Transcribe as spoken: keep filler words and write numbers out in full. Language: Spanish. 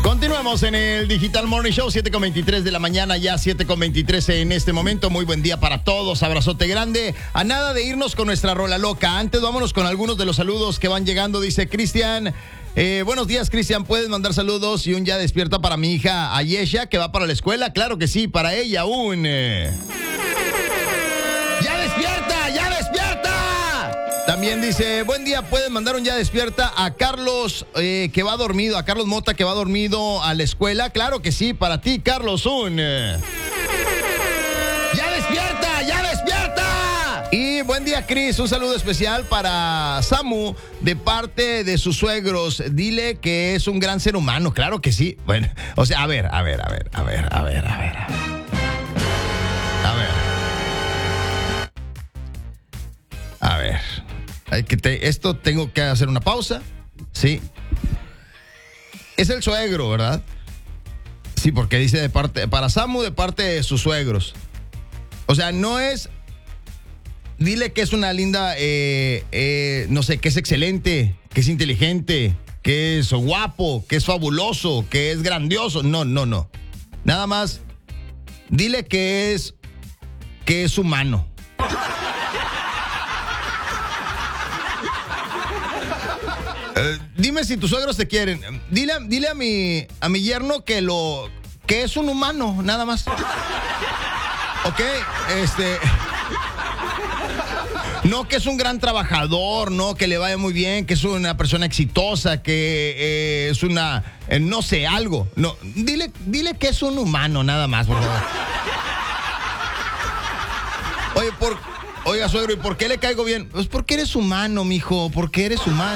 Continuamos en el Digital Morning Show, siete con veintitrés de la mañana, ya siete con veintitrés en este momento. Muy buen día para todos, abrazote grande. A nada de irnos con nuestra rola loca. Antes vámonos con algunos de los saludos que van llegando. Dice Cristian, eh, buenos días Cristian, ¿puedes mandar saludos y un ya despierta para mi hija Ayesha que va para la escuela? Claro que sí, para ella un... Eh... ¡Ya despierta! ¡Ya despierta! También dice, buen día, pueden mandar un ya despierta a Carlos eh, que va dormido, a Carlos Mota que va dormido a la escuela. Claro que sí, para ti, Carlos, un... Eh... ¡Ya despierta! ¡Ya despierta! Y buen día, Cris, un saludo especial para Samu de parte de sus suegros. Dile que es un gran ser humano, claro que sí. Bueno, o sea, a ver, a ver, a ver, a ver, a ver, a ver. A ver. A ver. Hay que te, esto tengo que hacer una pausa. Sí. Es el suegro, ¿verdad? Sí, porque dice de parte, para Samu de parte de sus suegros. O sea, no es... Dile que es una linda, eh, eh, no sé, que es excelente, que es inteligente, que es guapo, que es fabuloso, que es grandioso. No, no, no. Nada más, dile que es, que es humano. Uh, dime si tus suegros te quieren. Dile, dile a mi a mi yerno que lo que es un humano, nada más. Ok, este no que es un gran trabajador, no que le vaya muy bien, que es una persona exitosa, que eh, es una eh, no sé, algo. No, dile dile que es un humano, nada más, por favor. Oye, por Oiga, suegro, ¿y por qué le caigo bien? Pues porque eres humano, mijo, porque eres humano.